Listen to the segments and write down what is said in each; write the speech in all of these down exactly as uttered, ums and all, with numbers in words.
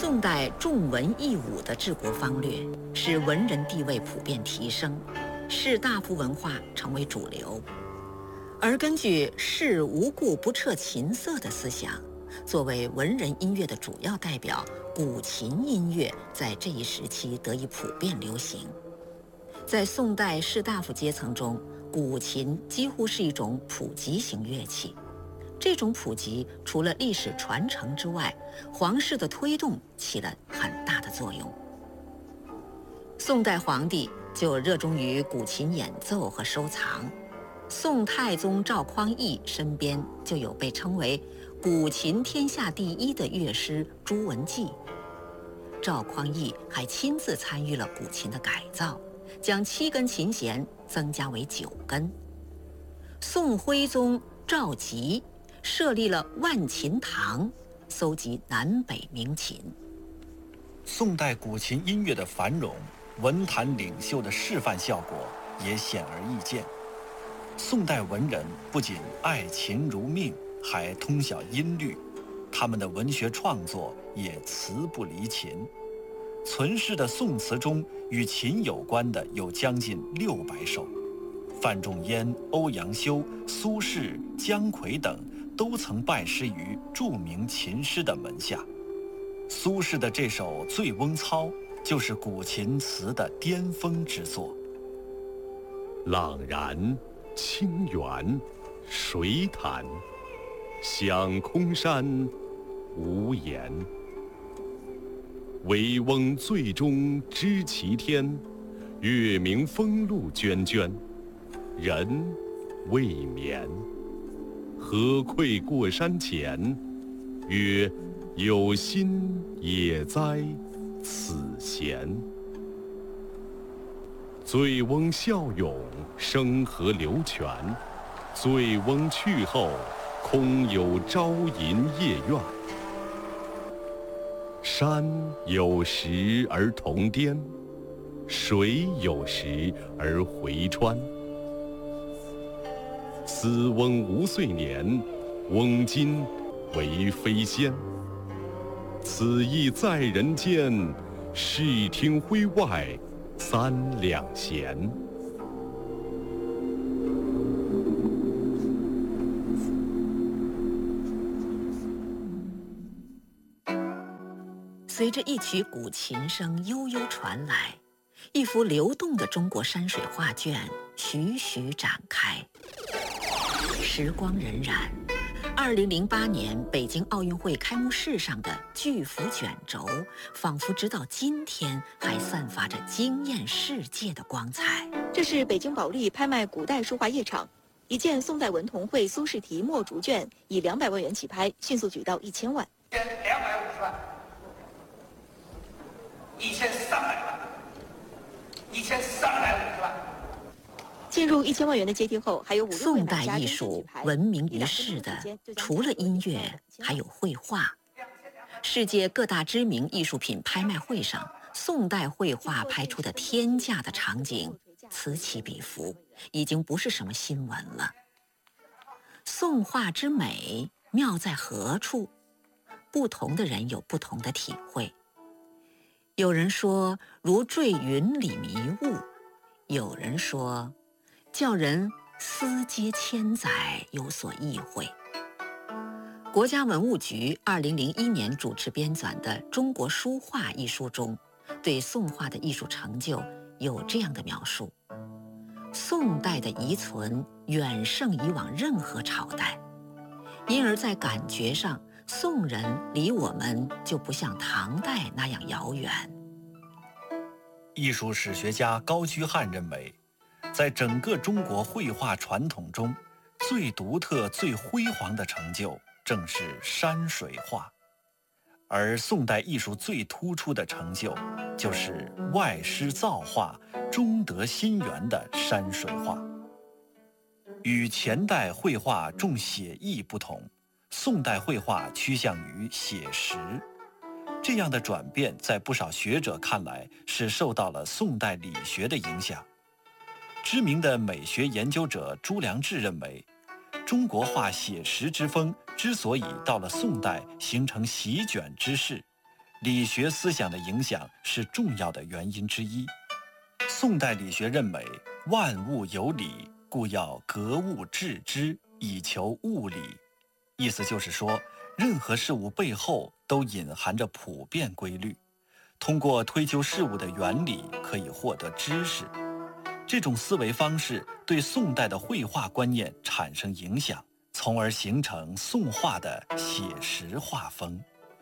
宋代重文抑武的治国方略，使文人地位普遍提升，士大夫文化成为主流。而根据士无故不彻琴瑟的思想，作为文人音乐的主要代表，古琴音乐在这一时期得以普遍流行。在宋代士大夫阶层中，古琴几乎是一种普及型乐器。这种普及除了历史传承之外，皇室的推动起了很大的作用。宋代皇帝就热衷于古琴演奏和收藏。宋太宗赵匡胤身边就有被称为古琴天下第一的乐师朱文纪。赵匡胤还亲自参与了古琴的改造，将七根琴弦增加为九根。宋徽宗赵佶设立了万琴堂，搜集南北名琴。 宋代古琴音乐的繁荣，文坛领袖的示范效果也显而易见。宋代文人不仅爱琴如命，还通晓音律，他们的文学创作也词不离琴。存世的宋词中与琴有关的有将近六百首，范仲淹、欧阳修、苏轼、姜夔等都曾拜师于著名琴师的门下。苏轼的这首《醉翁操》就是古琴词的巅峰之作。 朗然清源水坦，响空山无言。惟翁醉中知其天，月明风露涓涓。人未眠，何愧过山前？曰：有心也哉此弦。醉翁笑咏生河流泉，醉翁去后，空有朝吟夜怨。山有时而同巅，水有时而回川。思翁无岁年，翁今为飞仙。此意在人间，试听徽外三两弦。 随着一曲古琴声悠悠传来，一幅流动的中国山水画卷徐徐展开。时光荏苒，二零零八年北京奥运会开幕式上的巨幅卷轴，仿佛直到今天还散发着惊艳世界的光彩。 这是北京保利拍卖古代书画夜场，一件宋代文同会苏轼题墨竹卷以两百万元起拍，迅速举到一千万。 两百五十万，一千三百万，一千三百五十万。 进入一千万元的阶梯后，还有五六位宋代艺术闻名于世的，除了音乐，还有绘画。世界各大知名艺术品拍卖会上，宋代绘画拍出的天价的场景此起彼伏，已经不是什么新闻了。宋画之美妙在何处？不同的人有不同的体会。有人说如坠云里迷雾，有人说叫人思接千载有所意会。国家文物局二零零一年主持编纂的《中国书画》一书中，对宋画的艺术成就有这样的描述：宋代的遗存远胜以往任何朝代，因而在感觉上，宋人离我们就不像唐代那样遥远。 艺术史学家高居翰认为，在整个中国绘画传统中，最独特、最辉煌的成就正是山水画，而宋代艺术最突出的成就，就是外施造化、中得心源的山水画。与前代绘画重写意不同，宋代绘画趋向于写实。这样的转变在不少学者看来是受到了宋代理学的影响。知名的美学研究者朱良志认为，中国画写实之风之所以到了宋代形成席卷之势， 理学思想的影响是重要的原因之一。宋代理学认为万物有理，故要格物致知，以求物理。意思就是说，任何事物背后都隐含着普遍规律，通过推究事物的原理可以获得知识。这种思维方式对宋代的绘画观念产生影响，从而形成宋画的写实画风。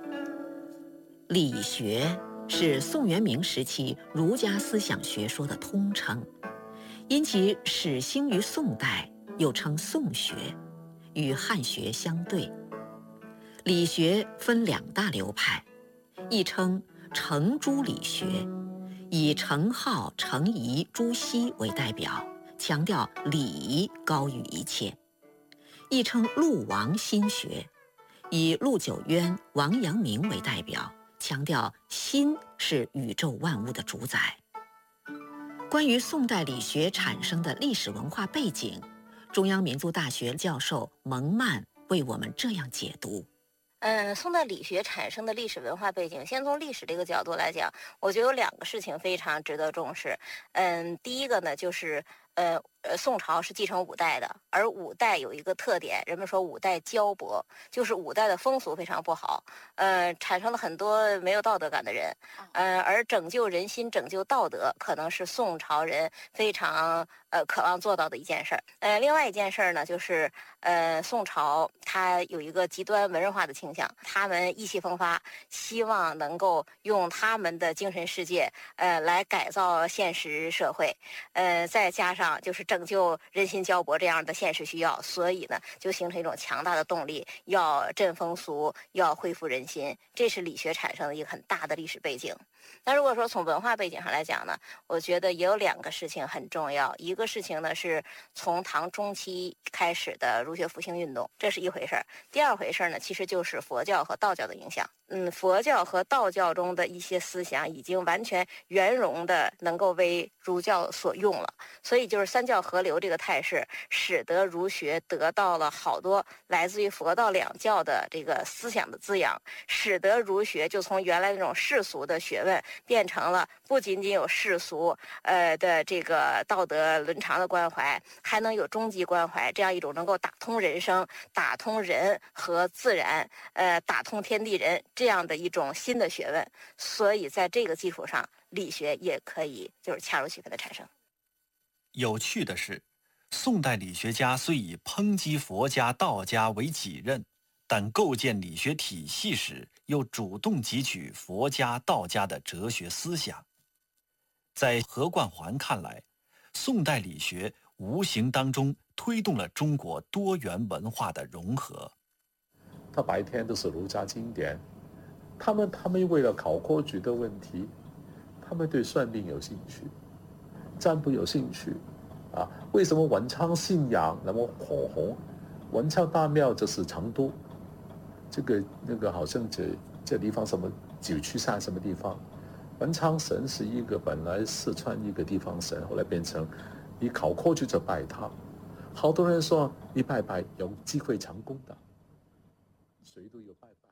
理学是宋元明时期儒家思想学说的通称，因其始兴于宋代，又称宋学，与汉学相对。理学分两大流派，一称程朱理学，以程颢、程颐、朱熹为代表，强调理高于一切；亦称陆王心学，以陆九渊、王阳明为代表，强调心是宇宙万物的主宰。关于宋代理学产生的历史文化背景，中央民族大学教授蒙曼为我们这样解读。 嗯，宋代理学产生的历史文化背景，先从历史这个角度来讲，我觉得有两个事情非常值得重视。嗯，第一个呢，就是呃呃，宋朝是继承五代的，而五代有一个特点，人们说五代骄薄，就是五代的风俗非常不好，呃，产生了很多没有道德感的人，呃，而拯救人心、拯救道德，可能是宋朝人非常呃渴望做到的一件事儿。呃，另外一件事儿呢，就是呃，宋朝它有一个极端文人化的倾向，他们意气风发，希望能够用他们的精神世界，呃，来改造现实社会，呃，再加上就是拯救人心焦薄这样的现实需要，所以呢，就形成一种强大的动力，要振风俗，要恢复人心，这是理学产生的一个很大的历史背景。那如果说从文化背景上来讲呢，我觉得也有两个事情很重要。一个事情呢，是从唐中期开始的儒学复兴运动，这是一回事儿。第二回事儿呢，其实就是佛教和道教的影响。嗯，佛教和道教中的一些思想已经完全圆融的能够为儒教所用了，所以就是三教合流这个态势，使得儒学得到了好多来自于佛道两教的这个思想的滋养，使得儒学就从原来那种世俗的学问变成了不仅仅有世俗呃的这个道德伦常的关怀，还能有终极关怀，这样一种能够打通人生、打通人和自然、呃打通天地人这样的一种新的学问。所以在这个基础上，理学也可以就是恰如其分的产生。 有趣的是，宋代理学家虽以抨击佛家、道家为己任，但构建理学体系时，又主动汲取佛家、道家的哲学思想。在何冠环看来，宋代理学无形当中推动了中国多元文化的融合。 他白天都是儒家经典，他们他们为了考科举的问题，他们对算命有兴趣，占卜有兴趣，啊，为什么文昌信仰那么火红？文昌大庙就是成都，这个那个好像这这地方什么九曲山什么地方，文昌神是一个本来四川一个地方神，后来变成你考科举就拜他，好多人说你拜拜有机会成功的，谁都有拜拜。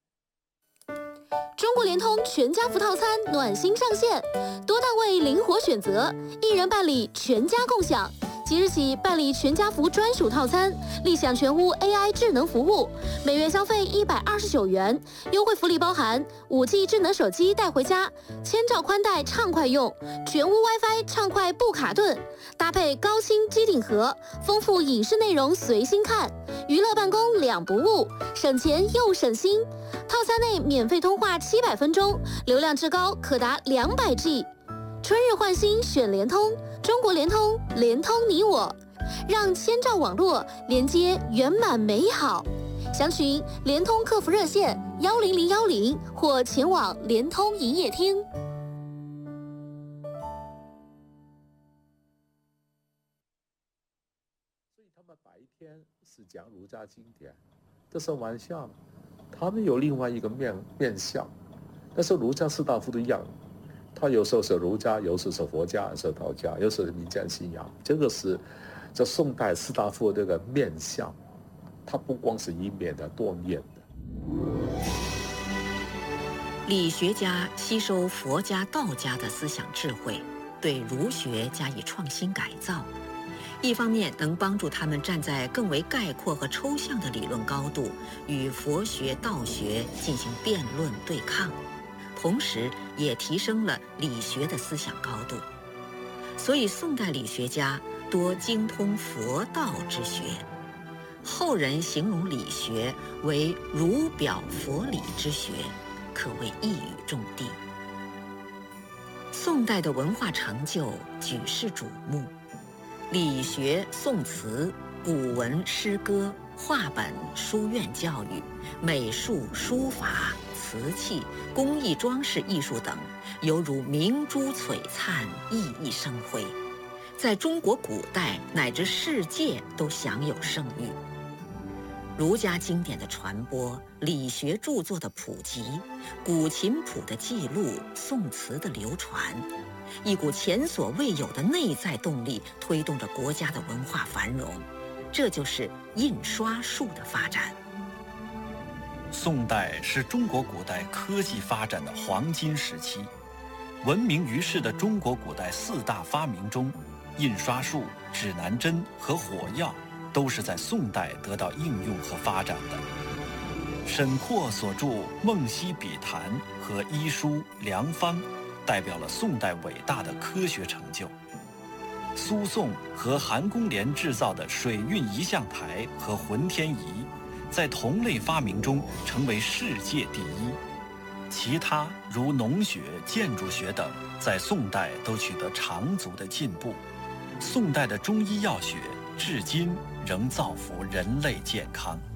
中国联通全家福套餐暖心上线，多档位灵活选择，一人办理全家共享。即日起办理全家福专属套餐，立享全屋 A I 智能服务，每月消费一百二十九元，优惠福利包含五 G 智能手机带回家，千兆宽带畅快用，全屋 WiFi 畅快不卡顿，搭配高清机顶盒，丰富影视内容随心看，娱乐办公两不误，省钱又省心。套餐内免费通话七百分钟，流量至高可达两百 G。春日换新选联通，中国联通，联通你我，让千兆网络连接圆满美好。详询联通客服热线幺零零幺零或前往联通营业厅。 所以他们白天是讲儒家经典，这是玩笑。他们有另外一个面面相，但是儒家士大夫都一样。他有时候是儒家，有时候是佛家，有时候道家，有时候是民间信仰。这个是这宋代士大夫这个面相，他不光是一面的，多面的。 理学家吸收佛家、道家的思想智慧，对儒学加以创新改造，一方面能帮助他们站在更为概括和抽象的理论高度，与佛学、道学进行辩论对抗，同时也提升了理学的思想高度。所以宋代理学家多精通佛道之学，后人形容理学为儒表佛理之学，可谓一语中的。宋代的文化成就举世瞩目，理学、宋词、古文、诗歌、话本、书院教育、美术、书法、瓷器、工艺装饰艺术等，犹如明珠璀璨，熠熠生辉，在中国古代乃至世界都享有盛誉。儒家经典的传播，理学著作的普及，古琴谱的记录，宋词的流传，一股前所未有的内在动力推动着国家的文化繁荣，这就是印刷术的发展。 宋代是中国古代科技发展的黄金时期，闻名于世的中国古代四大发明中，印刷术、指南针和火药都是在宋代得到应用和发展的。沈括所著《梦溪笔谈》和医书《良方》，代表了宋代伟大的科学成就。苏颂和韩公廉制造的水运仪象台和浑天仪，在同类发明中成为世界第一。其他如农学、建筑学等，在宋代都取得长足的进步。宋代的中医药学至今仍造福人类健康。